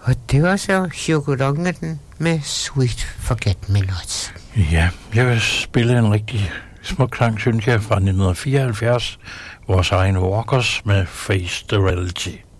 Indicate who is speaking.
Speaker 1: Og det var så Chokolongen med Sweet Forget Me Not.
Speaker 2: Ja, jeg vil spille en rigtig smuk sang, synes jeg, fra 1974. Vores egen Walkers med Face the Reality.